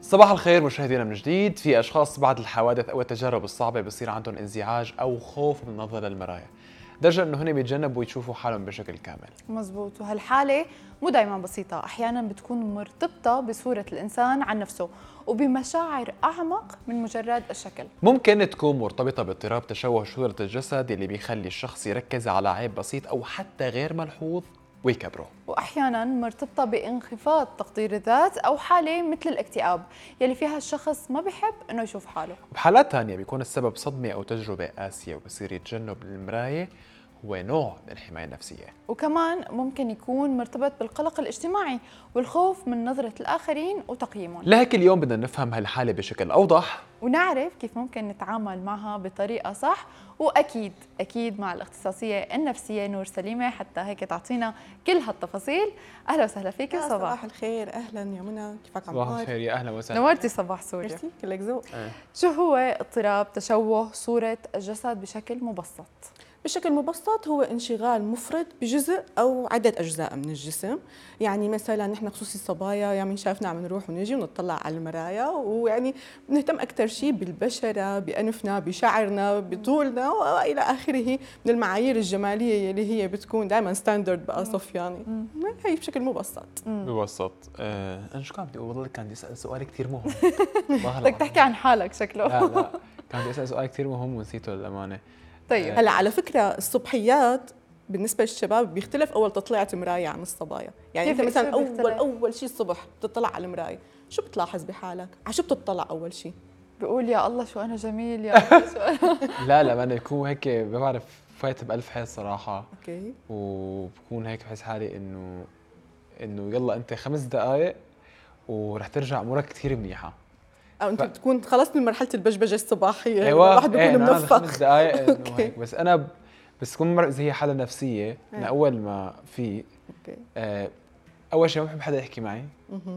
صباح الخير مشاهدينا من جديد. في اشخاص بعد الحوادث او التجارب الصعبه بصير عندهم انزعاج او خوف من النظر للمرايا، لدرجه انه هن بيتجنبوا يشوفوا حالهم بشكل كامل. مزبوط، وهالحالة مو دايما بسيطة، أحيانا بتكون مرتبطة بصورة الإنسان عن نفسه وبمشاعر أعمق من مجرد الشكل. ممكن تكون مرتبطه باضطراب تشوه صوره الجسد اللي بيخلي الشخص يركز على عيب بسيط او حتى غير ملحوظ ويكبره. وأحيانا مرتبطة بانخفاض تقدير الذات أو حالة مثل الاكتئاب يلي فيها الشخص ما بيحب إنه يشوف حاله. بحالات ثانيه بيكون السبب صدمه او تجربه قاسيه وبصير يتجنب المرايه هو نوع من الحمايه النفسيه. وكمان ممكن يكون مرتبط بالقلق الاجتماعي والخوف من نظرة الآخرين وتقييمهم. لهيك اليوم بدنا نفهم هالحاله بشكل اوضح ونعرف كيف ممكن نتعامل معها بطريقة صح، وأكيد أكيد مع الاختصاصية النفسية نور سليمة حتى هيك تعطينا كل هالتفاصيل. أهلا وسهلا فيك صباح صباح الخير. أهلا يا منى، كيفك عم صباح الخير، يا اهلا وسهلا. نورتي صباح سوريا. ميرسي، كلك ذوق. شو هو اضطراب تشوه صورة الجسد بشكل مبسط؟ بشكل مبسط هو انشغال مفرط بجزء أو عدة أجزاء من الجسم. يعني مثلا نحن خصوصي الصبايا يعني شافنا عم نروح ونجي ونطلع على المرايا، ويعني بنهتم أكثر شيء بالبشرة، بأنفنا، بشعرنا، بطولنا وإلى آخره من المعايير الجمالية اللي هي بتكون دائما ستاندرد بقى صفياني. هي بشكل مبسط. ببسط. انا شو كان بدي اقول لك؟ كان بدي اسال سؤال كثير مهم. بدك تحكي عن حالك شكله. لا كان بدي اسال سؤال كثير مهم ونسيته للامانه. طيب هلا على فكرة الصبحيات بالنسبة للشباب بيختلف أول تطلعت مراية عن الصبايا. يعني أنت مثلا أول شيء الصبح بتطلع على المراية، شو بتلاحظ بحالك؟ على شو بتطلع أول شيء؟ بقول يا الله شو أنا جميل، يا الله شو أنا لا انا بكون هيك بعرف فايت بألف حيط صراحه. اوكي. وبكون هيك بحس حالي انه يلا انت 5 دقائق ورح ترجع امورك كثير منيحه. أو أنت بتكون خلصت من مرحلة البجبجة الصباحية. ايوه الواحد بيكون منفخ 5 دقائق انه هيك. بس انا تكون اذا هي حاله نفسيه من اول ما في اول شيء ما بحب حدا يحكي معي.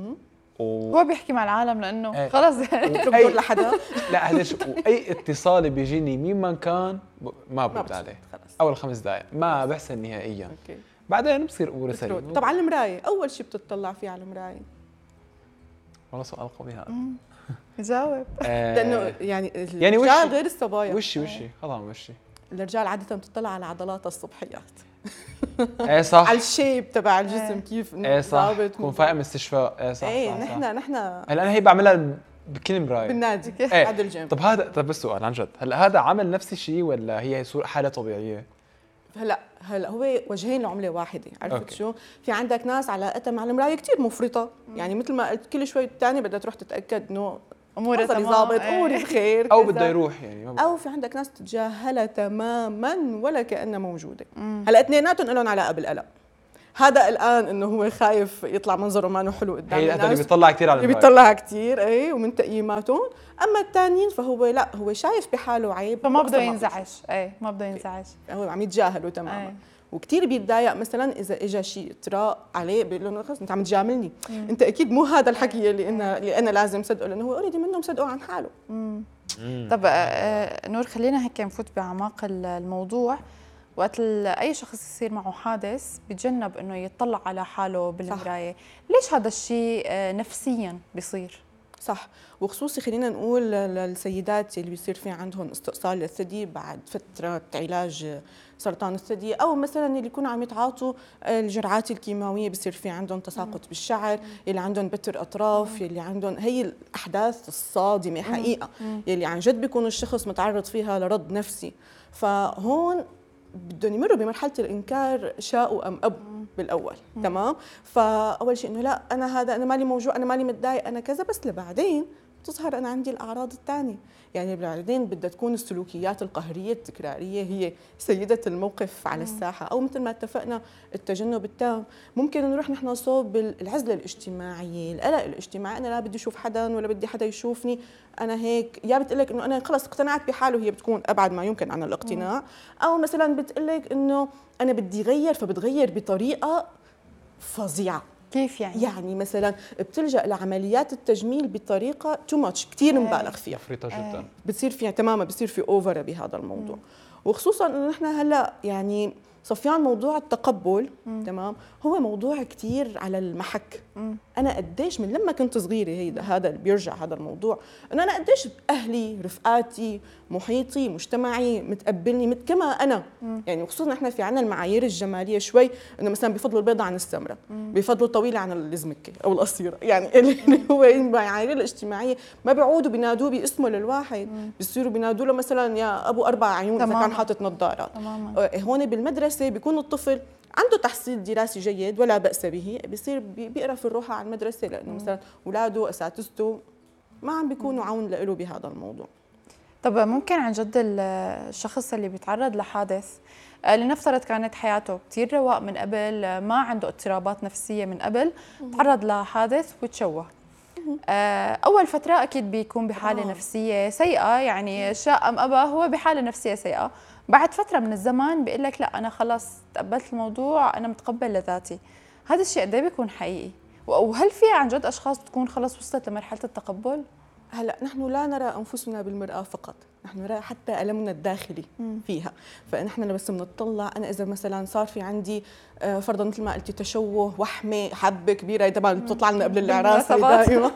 هو بيحكي مع العالم لانه خلص بتركض لحدا. لا هذا واي اتصال بيجيني مين ما كان ما برد عليه. اول 5 دقائق ما بحسن نهائيا. اوكي. بعدين بصير اموري سليمه. طب على المرايه اول شيء بتطلع فيه على المرايه؟ والله سؤال قوي هذا. جاوب. لانه يعني الرجال غير الصبايا. وشي خلاص وشي. الرجال عاده بتطلع على عضلات الصبحيات. ايه صح. على الشيب تبع الجسم كيف ايه صح. تكون فايق من استشفاء. ايه صح. ايه صح نحن هلا انا هي بعملها بكل مرايه بالنادي بعد الجيم. طب بس سؤال عن جد، هلا هذا عمل نفسي شيء ولا هي حاله طبيعيه؟ هلا هو وجهين لعمله واحده. عرفت شو؟ في عندك ناس علاقتها مع المرايه كثير مفرطه، يعني مثل ما قلت كل شوي الثاني بدها تروح تتاكد انه اموري ضابط، اموري بخير، او بده يروح يعني او في عندك ناس تتجاهلها تماما ولا كانها موجوده. هلا اثنيناتهم لهم علاقه بالقلق. هذا الان انه هو خايف يطلع منظره ما حلو قدام الناس، هي اللي بيطلع كثير على اللي بيطلعها كثير اي ومن تقييماتهم. اما الثانيين فهو لا، هو شايف بحاله عيب فما بده ينزعج. ما بده ينزعج، هو عم يتجاهله تماما. وكثير بيتضايق مثلا اذا اجى شيء اطراء عليه بيقول له خلص انت عم تجاملني. انت اكيد مو هذا الحكي اللي انا لازم صدقه، لانه هو اوريدي منه مصدقه عن حاله. طب نور خلينا هيك نفوت باعماق الموضوع. وقت اي شخص يصير معه حادث بيتجنب انه يطلع على حاله بالمرايه، ليش هذا الشيء نفسيا بيصير؟ صح، وخصوصي خلينا نقول للسيدات اللي بيصير في عندهم استئصال للثدي بعد فتره علاج سرطان الثدي، او مثلا اللي يكونوا عم يتعاطوا الجرعات الكيماويه بصير في عندهم تساقط بالشعر، اللي عندهم بتر اطراف، اللي عندهم هي الاحداث الصادمه حقيقه اللي عن جد بيكون الشخص متعرض فيها لرد نفسي. فهون بدهم يمروا بمرحله الانكار شاءوا ام ابوا بالاول. تمام. فاول شيء انه لا انا مالي موجوع، انا مالي متضايق، انا كذا، بس لبعدين تظهر انا عندي الاعراض الثانيه. يعني بعدين بدها تكون السلوكيات القهريه التكراريه هي سيده الموقف على الساحه، او مثل ما اتفقنا التجنب التام. ممكن نروح نحن صوب العزله الاجتماعيه، القلق الاجتماعي، انا لا بدي اشوف حدا ولا بدي حدا يشوفني، انا هيك. يا بتقلك انه انا خلص اقتنعت بحاله، وهي بتكون ابعد ما يمكن عن الاقتناع. او مثلا بتقلك انه انا بدي غير، فبتغير بطريقه فظيعه. كيف يعني؟ يعني مثلا بتلجأ لعمليات التجميل بطريقه تو ماتش، كثير مبالغ فيها، مفرطه جدا. بتصير فيها تماما، بصير في اوفر بهذا الموضوع. وخصوصا انه نحن هلا يعني صفيان موضوع التقبل تمام هو موضوع كتير على المحك. انا قديش من لما كنت صغيره هذا اللي بيرجع هذا الموضوع انه انا قديش اهلي رفقاتي محيطي مجتمعي متقبلني كما انا يعني خصوصا احنا في عنا المعايير الجماليه شوي انه مثلا بفضلوا البيضه عن السمره بفضلوا الطويله عن الزمكه او القصيره يعني اللي هو المعايير الاجتماعيه ما بيعودوا بينادوه باسمه للواحد بيصيروا بينادوا له مثلا يا ابو 4 عيون اذا كان حاطط نظارات. هون بالمدرسه بيكون الطفل عنده تحصيل دراسي جيد ولا بأس به بيصير بيقرا في الروحه على المدرسه لانه مثلا اولاده اساتذته ما عم بيكونوا عون له بهذا الموضوع. طب ممكن عن جد الشخص اللي بيتعرض لحادث لنفترض كانت حياته كثير رواق من قبل ما عنده اضطرابات نفسيه من قبل تعرض لحادث وتشوه اول فتره اكيد بيكون بحاله نفسيه سيئه يعني شاء ام ابى هو بحاله نفسيه سيئه بعد فتره من الزمان بيقول لك لا انا خلص تقبلت الموضوع انا متقبل لذاتي هذا الشيء قد ايه بيكون حقيقي وهل في عن جد اشخاص تكون خلص وصلت لمرحله التقبل؟ هلا نحن لا نرى انفسنا بالمرآة فقط نحن نرى حتى ألمنا الداخلي فيها فنحن بس بنطلع انا اذا مثلا صار في عندي فرضا مثل ما قلتي تشوه وحمه حبه كبيره طبعا بتطلع لنا قبل الاعراس دائما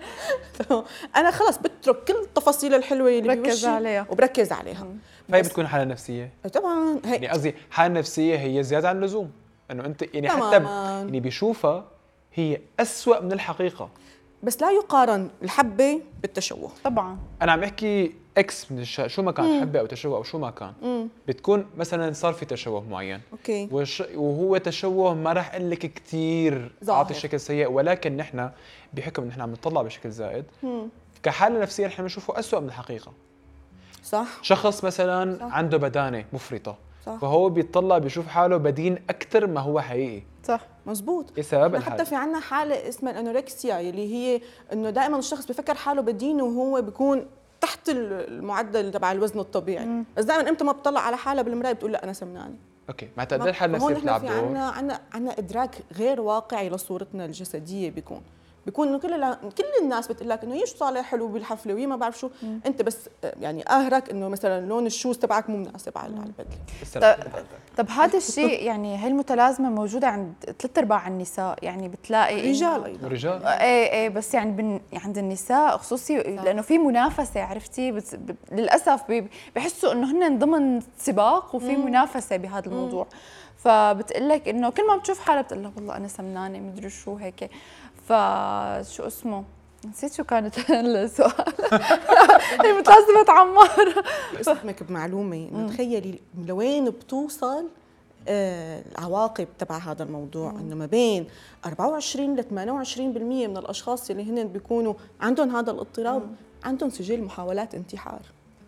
انا خلص بترك كل التفاصيل الحلوه اللي بركز عليها وبركز عليها فهي بتكون حاله نفسيه طبعا يعني قصدي حاله نفسيه هي زياده عن اللزوم انه انت يعني حتى يعني بيشوفها هي أسوأ من الحقيقه بس لا يقارن الحبه بالتشوه. طبعا انا عم بحكي اكس من شو ما كان حبه او تشوه او شو ما كان بتكون مثلا صار في تشوه معين اوكي وهو تشوه ما راح اقول لك كثير اعطي شكل سيء ولكن نحن بحكم ان نحن عم نطلع بشكل زائد كحاله نفسيه نحن بنشوفه أسوأ من الحقيقه. صح شخص مثلا صح. عنده بدانه مفرطه صح. فهو بيطلع بيشوف حاله بدين اكثر ما هو حقيقي. صح مزبوط. ايه سبب حتى في عنا حاله اسمها الانوركسيا اللي هي انه دائما الشخص بفكر حاله بدين وهو بيكون تحت المعدل تبع الوزن الطبيعي بس دائما امتى ما بتطلع على حالها بالمرايه بتقول لا انا سمنانه. اوكي ما تقدر حال نفسي بتلعب دور. هون نحن في عنا ادراك غير واقعي لصورتنا الجسديه بيكون انه كل الناس بتقول لك انه هي شو طالع حلو بالحفله وهي ما بعرف شو انت بس يعني قاهرك انه مثلا لون الشوز تبعك مو مناسب على البدله. طب هذا الشيء يعني هي المتلازمه موجوده عند 3/4 النساء يعني بتلاقي رجال ايضا رجال ايه بس يعني عند النساء خصوصي لانه في منافسه عرفتي للاسف بحسوا انه هن ضمن سباق وفي منافسه بهذا الموضوع فبتقول لك انه كل ما بتشوف حالها بتقول لها والله انا سمنانه مدري شو هيك فشو اسمه نسيت شو كانت السؤال هي متلازمة عمار. اسمك بمعلومة إنه تخيلي لوين بتوصل العواقب تبع هذا الموضوع إنه ما بين 24 ل 28% من الأشخاص اللي هن بيكونوا عندهم هذا الاضطراب عندهم سجل محاولات انتحار.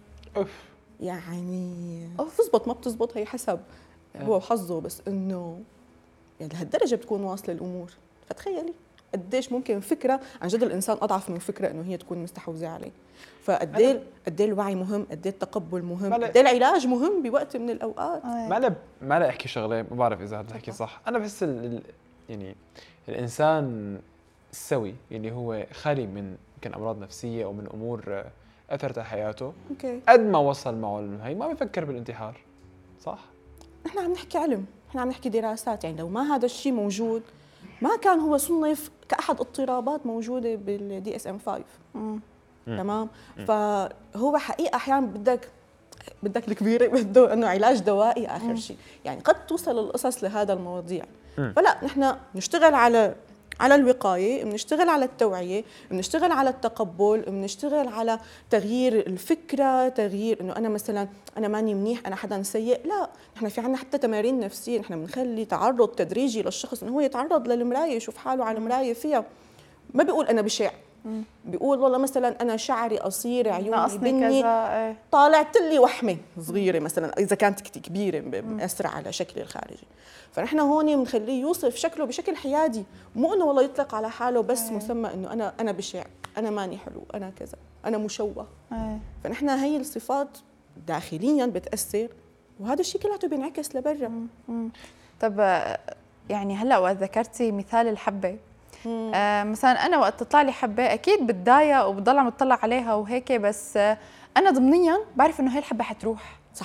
يعني بتزبط ما بتزبط هي حسب هو وحظه بس إنه يعني لهالدرجة بتكون واصلة الأمور. فتخيلي قديش ممكن فكره عن جد الانسان اضعف من فكره انه هي تكون مستحوذه عليه. فقد ايه الوعي مهم، قد ايه التقبل مهم، قد ايه العلاج مهم بوقت من الاوقات. ما لا احكي شغله ما بعرف اذا بدي احكي صح. انا بحس يعني الانسان السوي اللي هو خالي من يمكن امراض نفسيه او من امور اثرت على حياته قد ما وصل معه هي ما بفكر بالانتحار. صح؟ نحن عم نحكي علم، نحن عم نحكي دراسات، يعني لو ما هذا الشيء موجود ما كان هو صنف كأحد اضطرابات موجودة بالدي اس ام 5. تمام. فهو حقيقة أحيانا بدك الكبيرة بده إنه علاج دوائي آخر شيء، يعني قد توصل القصص لهذا المواضيع. فلا نحن نشتغل على الوقاية، بنشتغل على التوعية، بنشتغل على التقبل، بنشتغل على تغيير الفكرة، تغيير انه انا مثلا انا ماني منيح، انا حدا سيء، لا، نحن في عنا حتى تمارين نفسية، نحن بنخلي تعرض تدريجي للشخص انه هو يتعرض للمراية، يشوف حاله على المراية فيها. ما بيقول انا بشع، بيقول والله مثلا انا شعري قصير، عيوني بني، طالعت لي وحمه صغيره مثلا اذا كانت كبيره مأثره على شكلي الخارجي. فنحن هون بنخليه يوصف شكله بشكل حيادي، مو انه والله يطلق على حاله بس مسمى انه انا بشع، انا ماني حلو، انا كذا، انا مشوه. فنحن هي الصفات داخليا بتاثر، وهذا الشيء كله بينعكس لبرا. طب يعني هلا وقت ذكرتي مثال الحبه، مثلا انا وقت تطلع لي حبه اكيد بتضايق وبضل عم اطلع عليها وهيك، بس انا ضمنيا بعرف انه هي الحبه حتروح. صح.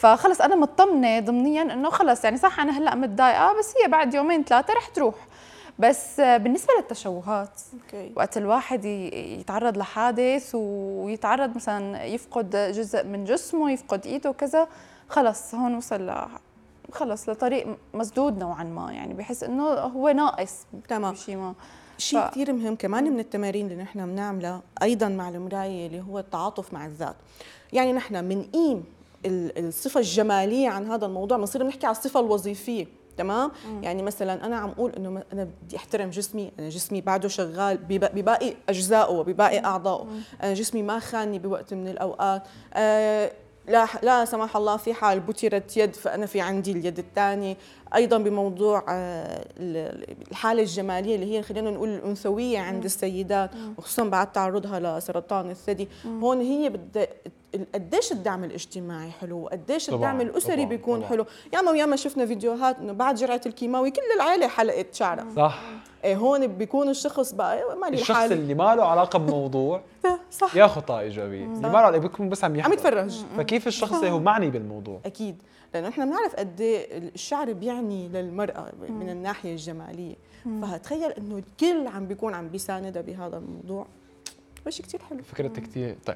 فخلص انا مطمنه ضمنيا انه خلص يعني صح انا هلا متضايقه بس هي بعد يومين ثلاثه رح تروح. بس بالنسبه للتشوهات وقت الواحد يتعرض لحادث ويتعرض مثلا يفقد جزء من جسمه، يفقد ايده وكذا، خلص هون وصل خلص لطريق مسدود نوعا ما، يعني بحس انه هو ناقص تمام. شيء ما. شيء كثير مهم كمان من التمارين اللي نحن بنعملها ايضا مع المرايه اللي هو التعاطف مع الذات. يعني نحن بنقيم الصفه الجماليه عن هذا الموضوع، بنصير بنحكي على الصفه الوظيفيه. تمام. يعني مثلا انا عم اقول انه انا بدي احترم جسمي، انا جسمي بعده شغال بباقي اجزائه وبباقي اعضائه، انا جسمي ما خانني بوقت من الاوقات، لا سمح الله في حال بترت يد فانا في عندي اليد الثانيه. ايضا بموضوع الحاله الجماليه اللي هي خلينا نقول الانثويه عند السيدات، وخصوصا بعد تعرضها لسرطان الثدي، هون هي بدها قديش الدعم الاجتماعي حلو، قديش الدعم الاسري بيكون حلو. ياما وياما شفنا فيديوهات انه بعد جرعه الكيماوي كل العائله حلقت شعرها. صح. هون بيكون الشخص بقى مالي الشخص الحال اللي ما له علاقه بموضوع صح ياخذ طاقه ايجابيه، اللي ما له علاقه بيكون بس عم يتفرج. فكيف الشخص اللي هو معني بالموضوع؟ اكيد، لانه احنا بنعرف قد ايه الشعر بيعني للمراه من الناحيه الجماليه، فتخيل انه الكل عم بيكون عم بيساندها بهذا الموضوع، شيء كثير حلو. فكرة كثير. طيب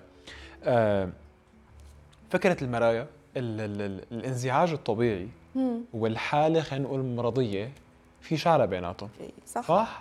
فكرة المرايا، الانزعاج الطبيعي والحالة خلينا نقول مرضية في شعرة بيناتهم. صح؟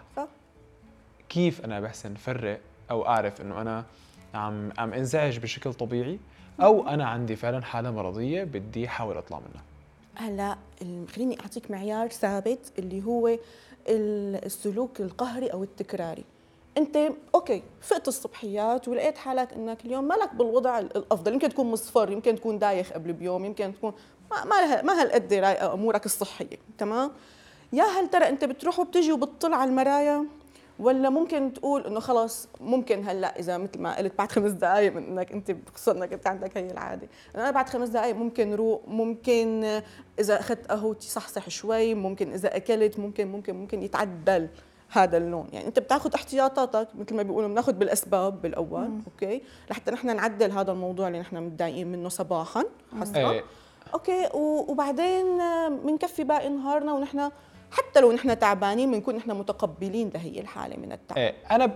كيف أنا بحسن فرق أو أعرف إنه أنا عم انزعج بشكل طبيعي أو أنا عندي فعلا حالة مرضية بدي أحاول أطلع منها؟ هلا خليني أعطيك معيار ثابت اللي هو السلوك القهري أو التكراري. انت اوكي فقت الصبحيات ولقيت حالك انك اليوم مالك بالوضع الافضل، يمكن تكون مصفر، يمكن تكون دايخ قبل بيوم، يمكن تكون ما هالقد رايقه امورك الصحيه. تمام. يا هل ترى انت بتروح وبتجي وبتطلع على المرايا، ولا ممكن تقول انه خلص ممكن هلا اذا مثل ما قلت بعد 5 دقائق من انك انت خصوصا انك انت عندك هي العاده، انا بعد 5 دقائق ممكن روق، ممكن اذا اخذت قهوتي صحصح شوي، ممكن اذا اكلت ممكن يتعدل هذا اللون. يعني انت بتاخذ احتياطاتك مثل ما بيقولوا، بناخذ بالاسباب بالاول اوكي لحتى نحن نعدل هذا الموضوع اللي نحن متضايقين منه صباحا حسنا اوكي، وبعدين بنكفي باقي نهارنا ونحن حتى لو نحن تعبانين بنكون نحن متقبلين لهي الحاله من التعب. انا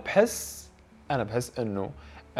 بحس انه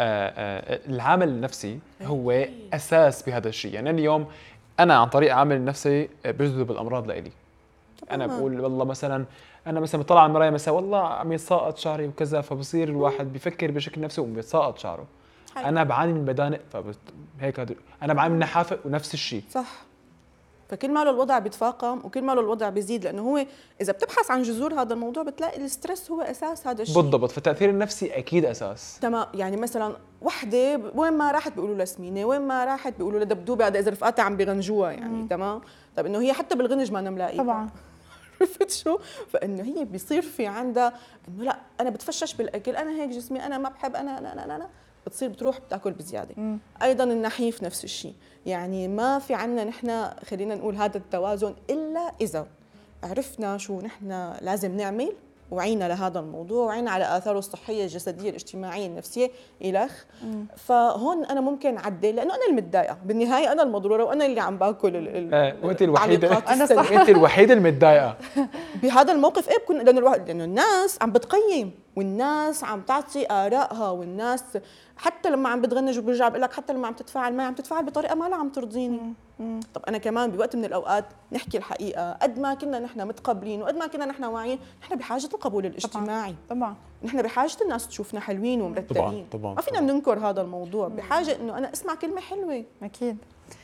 العامل النفسي هو اساس بهذا الشيء. يعني اليوم انا عن طريق عامل النفسي بجذب الامراض لإلي. انا بقول والله مثلا انا مثلا بطلع على المرايه مثلا والله عم يتساقط شعري وكذا، فبصير الواحد بيفكر بشكل نفسي وبيتساقط شعره. انا بعاني من بدانق هيك انا بعاني من نحافه ونفس الشيء. صح. فكل ما له الوضع بيتفاقم وكل ما له الوضع بيزيد، لانه هو اذا بتبحث عن جذور هذا الموضوع بتلاقي الستريس هو اساس هذا الشيء. بالضبط. فالتاثير النفسي اكيد اساس. تمام. يعني مثلا وحده وين ما راحت بيقولوا لها سمينه، وين ما راحت بيقولوا لها دبدوبه، هذا اذا رفقاتها عم بيغنجوها يعني. تمام. طيب انه هي حتى بالغنج ما ملاقيها طبعا. عرفت شو؟ فانه هي بيصير في عندها انه لا انا بتفشش بالاكل، انا هيك جسمي، انا ما بحب، انا بتصير بتروح بتاكل بزياده. ايضا النحيف نفس الشيء. يعني ما في عنا نحن خلينا نقول هذا التوازن الا اذا عرفنا شو نحن لازم نعمل، وعينا لهذا الموضوع، وعينا على اثاره الصحيه الجسديه الاجتماعيه النفسيه الخ. فهون انا ممكن اعدل، لانه انا المتضايقه بالنهايه، انا المضروره وانا اللي عم باكل وانت الوحيده انا صح. انت الوحيده المتضايقه بهذا الموقف. ايه بكون لانه الناس عم بتقيم، والناس عم تعطي ارائها، والناس حتى لما عم بتغنج وبرجع بقول لك حتى لما عم تتفاعل معي عم تتفاعل بطريقه ما لا عم ترضيني. طب انا كمان بوقت من الاوقات نحكي الحقيقه، قد ما كنا نحن متقبلين وقد ما كنا نحن واعيين، نحن بحاجه القبول الاجتماعي. طبعا نحن بحاجه الناس تشوفنا حلوين ومرتبين. طبعا ما فينا ننكر هذا الموضوع، بحاجه انه انا اسمع كلمه حلوه. اكيد.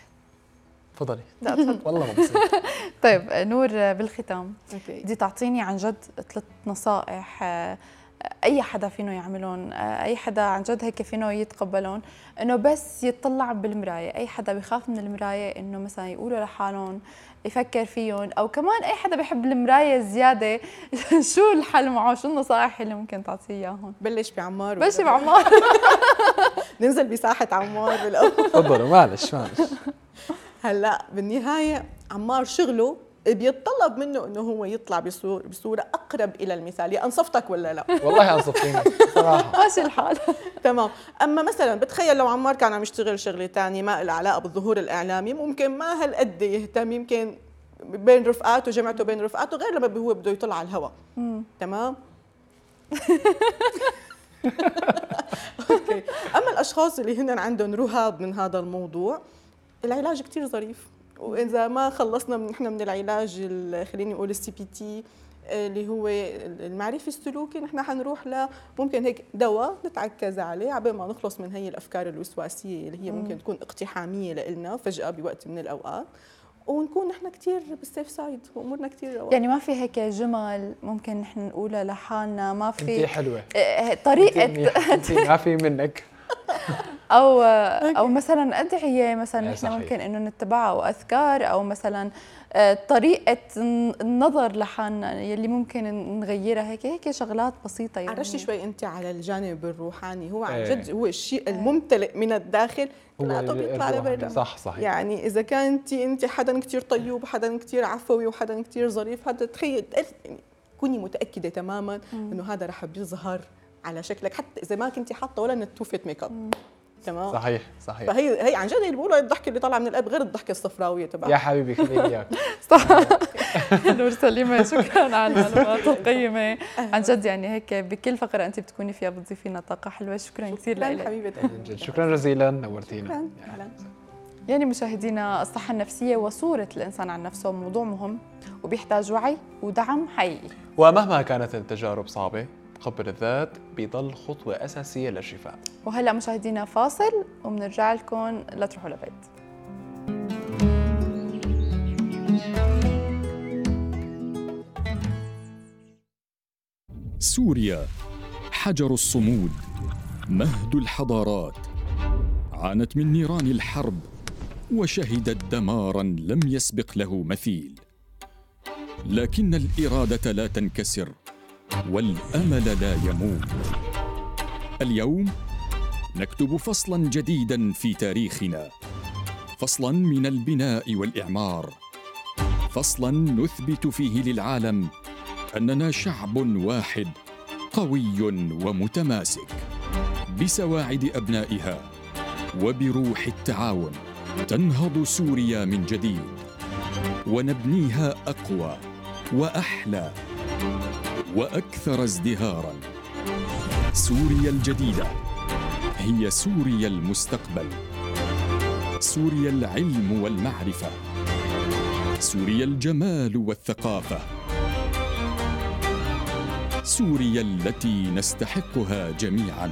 تفضلي. لا تفضل. والله مبسوط. طيب نور، بالختام اوكي بدي تعطيني عن جد 3 نصائح اي حدا فينه يعملون، اي حدا عن جد هيك فينه يتقبلون، انه بس يطلع بالمرايه، اي حدا بخاف من المرايه انه مثلا يقولوا لحالهم يفكر فيهم، او كمان اي حدا بيحب المرايه زياده شو الحل معه؟ شو النصائح اللي ممكن تعطيه اياهم؟ بلش بعمار. بلشي بعمار. ننزل بساحه عمار بالاول. تفضلوا. معلش. هلا بالنهايه عمار شغله بيتطلب منه انه هو يطلع بصوره اقرب الى المثال. يا انصفتك ولا لا؟ والله انصفتيني صراحة. ماشي الحال. تمام. اما مثلا بتخيل لو عمار كان عم يشتغل شغله ثانيه ما لها علاقه بالظهور الاعلامي، ممكن ما هالقد يهتم، يمكن بين رفقاته جمعته بين رفقاته، غير لما هو بده يطلع على الهواء. تمام. اوكي. اما الاشخاص اللي هن عندهم رهاب من هذا الموضوع، العلاج كتير ظريف. واذا ما خلصنا نحن من العلاج خليني اقول السي بي تي اللي هو المعرفي السلوكي، نحن حنروح ممكن هيك دواء نتعكز عليه عبال ما نخلص من هي الافكار الوسواسيه اللي هي ممكن تكون اقتحاميه لنا فجاه بوقت من الاوقات، ونكون نحن كثير بالسيف سايد وامورنا كثير رواق. يعني ما في هيك جمل ممكن نحن نقولها لحالنا، ما في انتي حلوه طريقه انتي ما في منك او مثلا ادعيه مثلا نحن صحيح. ممكن انه نتبعها، او اذكار، او مثلا طريقه النظر لحالنا يلي ممكن نغيرها، هيك شغلات بسيطه. يعني عرجتي شوي انت على الجانب الروحاني، هو عن جد هو الشيء الممتلئ من الداخل كله بيطلع لبرا. صح صحيح. يعني اذا كنت انت حدا كثير طيب وحدا كثير عفوي وحدا كثير ظريف، هذا تخيل يعني كوني متاكده تماما انه هذا رح بيظهر على شكلك، حتى اذا ما كنتي حاطه ولا نتوفه ميك اب. تمام. صحيح صحيح. فهي عن جد اللي بيقولوا الضحكه اللي طالعه من القلب غير الضحكه الصفراويه تبعها. يا حبيبي خليني اياك. صح. نور سليمة، شكرا على المعلومات القيمة عن جد. يعني هيك بكل فقرة أنت بتكوني فيها بتضيفينا طاقة حلوة. شكرا كثير لك حبيبتي. شكرا جزيلا، نورتينا. يعني مشاهدينا، الصحة النفسية وصورة الإنسان عن نفسه موضوع مهم وبيحتاج وعي ودعم حقيقي، ومهما كانت التجارب صعبة، تقبل الذات بيضل خطوة أساسية للشفاء. وهلأ مشاهدينا فاصل وبنرجع لكم، لا تروحوا لبعيد. سوريا حجر الصمود، مهد الحضارات، عانت من نيران الحرب وشهدت دماراً لم يسبق له مثيل، لكن الإرادة لا تنكسر والأمل لا يموت. اليوم نكتب فصلاً جديداً في تاريخنا، فصلاً من البناء والإعمار، فصلاً نثبت فيه للعالم أننا شعب واحد قوي ومتماسك. بسواعد أبنائها وبروح التعاون تنهض سوريا من جديد، ونبنيها أقوى وأحلى وأكثر ازدهاراً. سوريا الجديدة هي سوريا المستقبل، سوريا العلم والمعرفة، سوريا الجمال والثقافة، سوريا التي نستحقها جميعاً.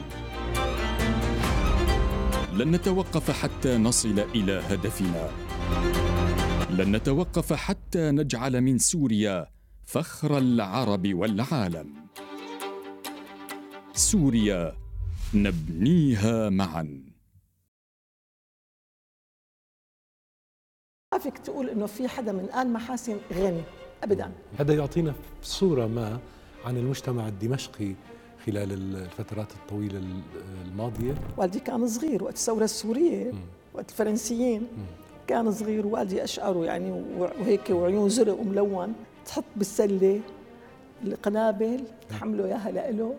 لن نتوقف حتى نصل إلى هدفنا، لن نتوقف حتى نجعل من سوريا فخر العرب والعالم. سوريا نبنيها معاً. ما فيك تقول إنه في حدا من آل محاسن غني أبداً. هذا يعطينا صورة ما عن المجتمع الدمشقي خلال الفترات الطويلة الماضية. والدي كان صغير وقت الثورة السورية، وقت الفرنسيين كان صغير، والدي أشعره يعني وهيك وعيون زرق وملون، تحط بالسلة القنابل تحملوا إياها لإله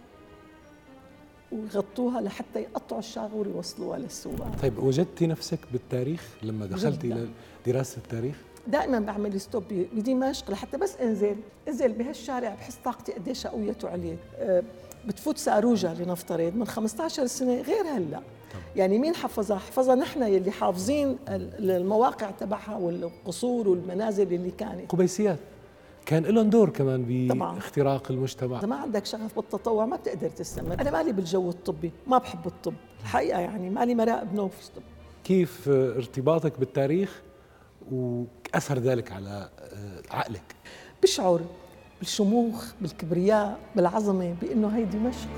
ويغطوها لحتى يقطعوا الشاغور ويوصلوها للسواق. طيب وجدتي نفسك بالتاريخ لما دخلتي لدراسة التاريخ؟ دائما بعمل ستوب بدمشق لحتى بس انزل بهالشارع بحس طاقتي قديش قوية وعليت. بتفوت ساروجة لنفترض من 15 سنة غير هلا. يعني مين حفظها؟ حفظها نحن يلي حافظين المواقع تبعها والقصور والمنازل اللي كانت. قبيسيات كان لهم دور كمان باختراق المجتمع. إذا ما عندك شغف بالتطوع ما بتقدر تستمر. أنا مالي بالجو الطبي، ما بحب الطب الحقيقة، يعني مالي مراقب نوف. كيف ارتباطك بالتاريخ وأثر ذلك على عقلك؟ بشعر بالشموخ، بالكبرياء، بالعظمة، بأنه هي دمشق.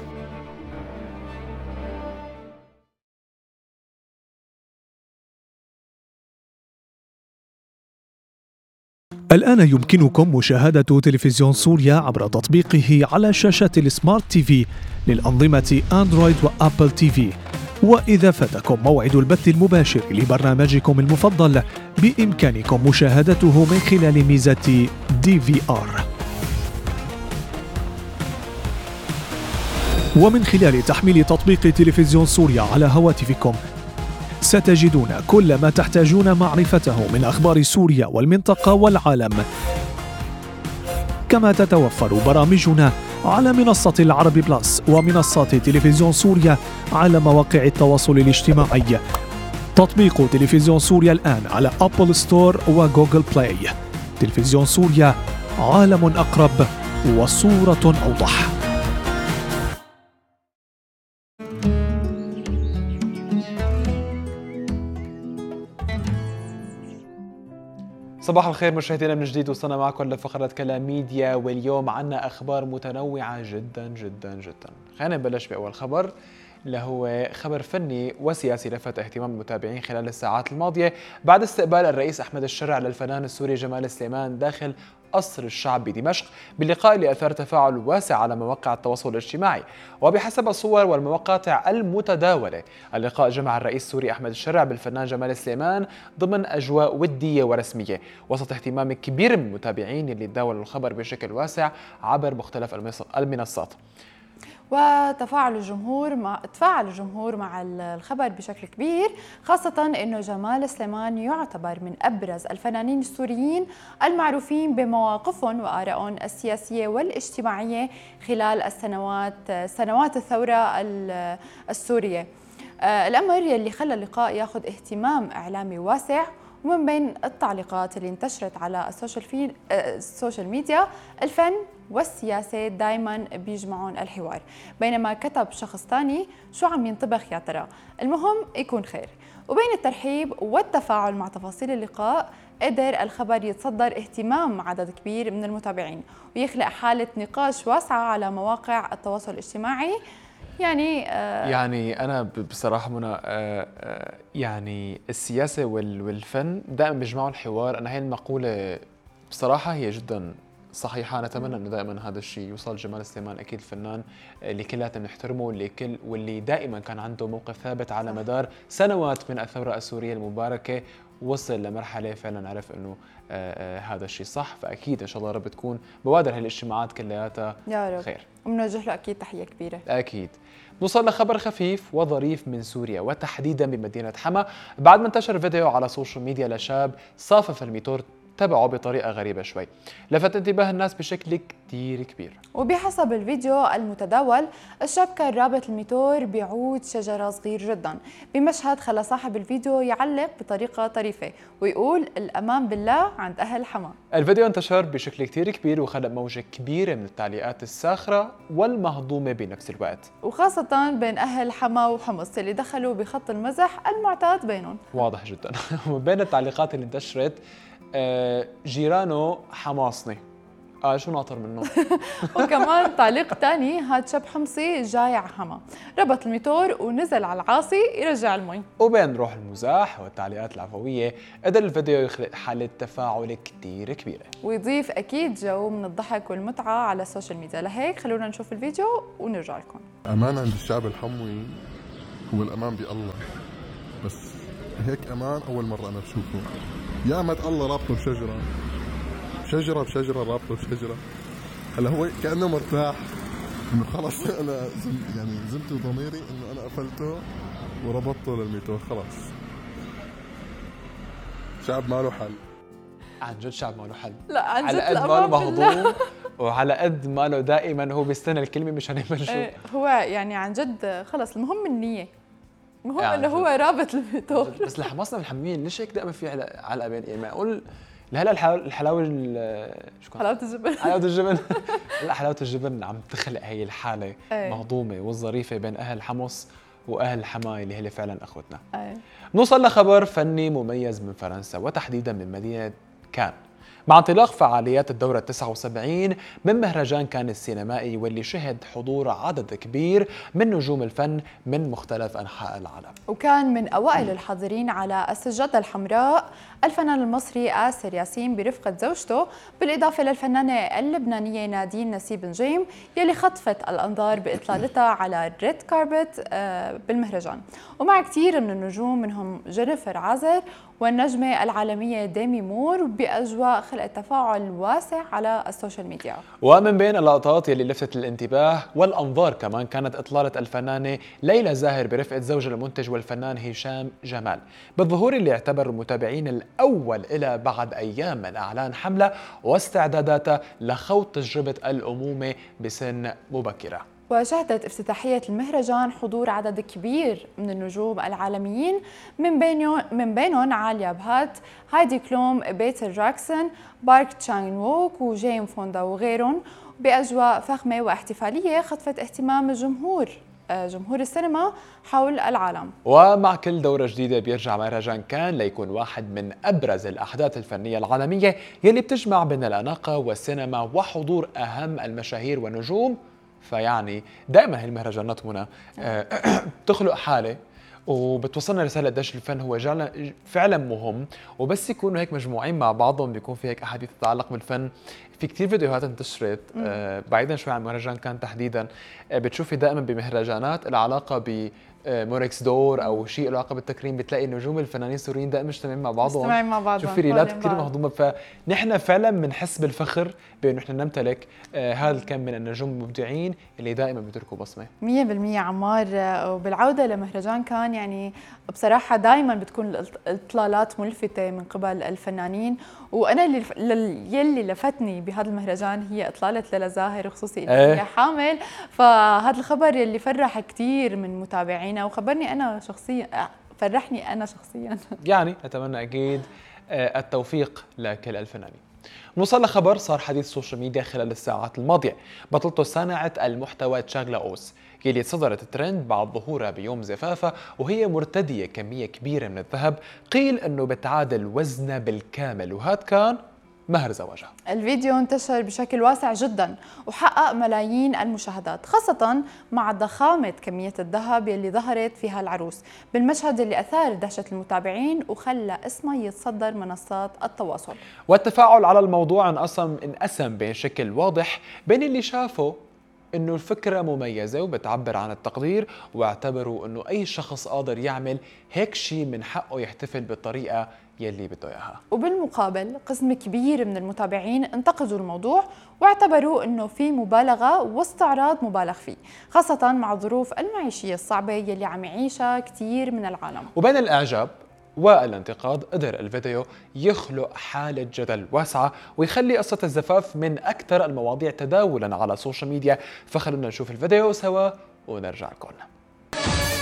الآن يمكنكم مشاهدة تلفزيون سوريا عبر تطبيقه على شاشات السمارت تي في للأنظمة أندرويد وأبل تي في. وإذا فاتكم موعد البث المباشر لبرنامجكم المفضل، بإمكانكم مشاهدته من خلال ميزة DVR. ومن خلال تحميل تطبيق تلفزيون سوريا على هواتفكم ستجدون كل ما تحتاجون معرفته من أخبار سوريا والمنطقة والعالم. كما تتوفر برامجنا على منصة العربي بلس ومنصات تلفزيون سوريا على مواقع التواصل الاجتماعي. تطبيق تلفزيون سوريا الآن على أبل ستور وجوجل بلاي. تلفزيون سوريا، عالم أقرب وصورة أوضح. صباح الخير مشاهدينا من جديد، وصلنا معكم لفقرة كلام ميديا، واليوم عنا أخبار متنوعة جدا جدا جدا. خلينا نبلش بأول خبر اللي هو خبر فني وسياسي لفت اهتمام المتابعين خلال الساعات الماضية بعد استقبال الرئيس أحمد الشرع للفنان السوري جمال سليمان داخل قصر الشعب بدمشق، باللقاء اللي أثار تفاعل واسع على مواقع التواصل الاجتماعي. وبحسب الصور والمقاطع المتداولة، اللقاء جمع الرئيس السوري أحمد الشرع بالفنان جمال سليمان ضمن أجواء ودية ورسمية، وسط اهتمام كبير من المتابعين اللي تداولوا الخبر بشكل واسع عبر مختلف المنصات. وتفاعل الجمهور مع الخبر بشكل كبير، خاصة أنه جمال سليمان يعتبر من أبرز الفنانين السوريين المعروفين بمواقفهم وآرائهم السياسية والاجتماعية خلال سنوات الثورة السوريا. الأمر يلي خلى اللقاء ياخذ اهتمام إعلامي واسع، ومن بين التعليقات اللي انتشرت على السوشيال ميديا، الفن والسياسة دايما بيجمعون الحوار، بينما كتب شخص ثاني: شو عم ينطبخ يا ترى، المهم يكون خير. وبين الترحيب والتفاعل مع تفاصيل اللقاء، قدر الخبر يتصدر اهتمام عدد كبير من المتابعين ويخلق حالة نقاش واسعة على مواقع التواصل الاجتماعي. يعني أنا بصراحة منى، يعني السياسة والفن دائما بيجمعوا الحوار. أنا هاي المقولة بصراحة هي جدا صحيحة. نتمنى أنه دائما هذا الشيء يوصل. جمال سليمان أكيد فنان اللي كلياتنا بنحترمه، واللي دائما كان عنده موقف ثابت على مدار سنوات من الثورة السورية المباركة، وصل لمرحلة فعلا عرف أنه هذا الشيء صح. فأكيد إن شاء الله رب تكون بوادر هالاجتماعات كلياتها يا رب خير، وبنوجه له أكيد تحية كبيرة. أكيد. نوصل لخبر خفيف وظريف من سوريا، وتحديدا بمدينة حما، بعد ما انتشر فيديو على السوشيال ميديا لشاب صافف الميتور تبعه بطريقة غريبة شوي، لفت انتباه الناس بشكل كتير كبير. وبحسب الفيديو المتداول، الشاب كان رابط الميتور بعود شجرة صغير جدا، بمشهد خلى صاحب الفيديو يعلق بطريقة طريفة ويقول: الأمان بالله عند أهل حما. الفيديو انتشر بشكل كتير كبير وخلق موجة كبيرة من التعليقات الساخرة والمهضومة بنفس الوقت، وخاصة بين أهل حما وحمص اللي دخلوا بخط المزح المعتاد بينهم. واضح جدا. وبين التعليقات اللي انتشرت: جيرانه حماصني، شو ناطر منه؟ وكمان تعليق تاني: هاد شاب حمصي جاي على حما، ربط الميتور ونزل على العاصي يرجع المي. وبين روح المزاح والتعليقات العفوية، قدر الفيديو يخلق حالة تفاعل كتير كبيرة ويضيف أكيد جو من الضحك والمتعة على السوشيال ميديا. لهيك خلونا نشوف الفيديو ونرجع لكم. أمان عند الشعب الحموي هو الأمان بالله، بس هيك أمان أول مرة أنا بشوفه. يا مد الله رابطه بشجرة بشجرة رابطه بشجرة. هلا هو كأنه مرتاح إنه خلص أنا زلت ضميري إنه أنا قفلته وربطته للميتور خلاص. شعب ما له حل، عن جد شعب ما له حل. لا عن جد، على قد ما له مهضوم وعلى قد ما له دائما هو بيستنى الكلمة مشان يبلشوا. هو يعني عن جد خلص، المهم النية، المهم انه هو رابط الميتور. بس لحماصنا الحميين ليش هيك دائما في علقة بين، يعني معقول لهلا الحلاوه شو كان؟ حلاوة الجبن. حلاوة الجبن. لا، حلاوة الجبن عم تخلق هي الحالة مهضومة والظريفة بين أهل حمص وأهل حما اللي هي فعلا أخوتنا. نوصل لخبر فني مميز من فرنسا، وتحديدا من مدينة كان، مع انطلاق فعاليات الدورة 79 من مهرجان كان السينمائي، واللي شهد حضور عدد كبير من نجوم الفن من مختلف أنحاء العالم. وكان من أوائل الحاضرين على السجادة الحمراء الفنان المصري آسر ياسين برفقة زوجته، بالإضافة للفنانة اللبنانية نادين نسيب نجيم يلي خطفت الأنظار بإطلالتها على الريد كاربت بالمهرجان، ومع كثير من النجوم منهم جينيفر عازر والنجمة العالمية ديمي مور، بأجواء خلقت تفاعل واسع على السوشيال ميديا. ومن بين اللقطات يلي لفتت الانتباه والأنظار كمان كانت إطلالة الفنانة ليلى زاهر برفقة زوجها المنتج والفنان هشام جمال بالظهور اللي اعتبر المتابعين الأول إلى بعد أيام من إعلان حملة واستعداداتها لخوض تجربة الأمومة بسن مبكرة. وشهدت افتتاحية المهرجان حضور عدد كبير من النجوم العالميين من بينهم عاليا بهات، هايدي كلوم، بيتر جاكسون، بارك تشان ووك وجيم فوندا وغيرهم، بأجواء فخمة واحتفالية خطفت اهتمام جمهور السينما حول العالم. ومع كل دورة جديدة بيرجع مهرجان كان ليكون واحد من أبرز الأحداث الفنية العالمية يلي بتجمع بين الأناقة والسينما وحضور أهم المشاهير والنجوم. فيعني دائما هالمهرجانات هنا بتخلق حالة وبتوصلنا رسالة قديش الفن هو فعلا مهم، وبس يكونوا هيك مجموعين مع بعضهم بيكون في هيك أحاديث تتعلق بالفن. في كتير فيديوهات انتشرت بعيدا شوي عن مهرجان كان تحديدا، بتشوفي دائما بمهرجانات العلاقة ب موركس دور او شيء له علاقه بالتكريم، بتلاقي النجوم الفنانين السوريين دائما مجتمعين مع بعضهم، شوف في ريلات كثير مهضومه. فنحن فعلا بنحس بالفخر بانه نحن نمتلك هذا الكم من النجوم المبدعين اللي دائما بيتركوا بصمه 100% عمار. وبالعوده لمهرجان كان يعني بصراحه دائما بتكون الاطلالات ملفته من قبل الفنانين، وانا يلي لفتني بهذا المهرجان هي اطلاله ليلى زاهر، خصوصي انها هي حامل. فهذا الخبر يلي فرح كثير من متابعينا وخبرني انا شخصيا، فرحني انا شخصيا. يعني اتمنى اكيد التوفيق لكل الفنانين. نوصل لخبر صار حديث السوشيال ميديا خلال الساعات الماضيه، بطلته صانعه المحتوى تشاغلا اوس يلي صدرت الترند بعد ظهورها بيوم زفافها وهي مرتديه كميه كبيره من الذهب، قيل انه بتعادل وزنها بالكامل، وهذا كان مهر زواجها. الفيديو انتشر بشكل واسع جدا وحقق ملايين المشاهدات، خاصة مع ضخامة كمية الذهب يلي ظهرت فيها العروس بالمشهد اللي أثار دهشة المتابعين وخلى اسمها يتصدر منصات التواصل. والتفاعل على الموضوع انقسم بشكل واضح بين اللي شافوا انه الفكرة مميزة وبتعبر عن التقدير، واعتبروا انه اي شخص قادر يعمل هيك شيء من حقه يحتفل بالطريقة يلي بده اياها. وبالمقابل قسم كبير من المتابعين انتقدوا الموضوع واعتبروا انه في مبالغة واستعراض مبالغ فيه، خاصة مع الظروف المعيشية الصعبة يلي عم يعيشها كثير من العالم. وبين الاعجاب والانتقاد قدر الفيديو يخلق حالة جدل واسعة ويخلي قصة الزفاف من أكثر المواضيع تداولا على السوشيال ميديا. فخلونا نشوف الفيديو سوا ونرجع لكم.